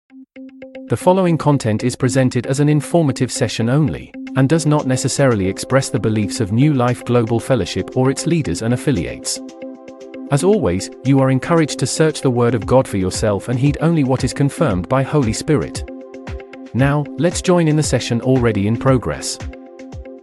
The following content is presented as an informative session only, and does not necessarily express the beliefs of New Life Global Fellowship or its leaders and affiliates. As always, you are encouraged to search the Word of God for yourself and heed only what is confirmed by Holy Spirit. Now, let's join in the session already in progress.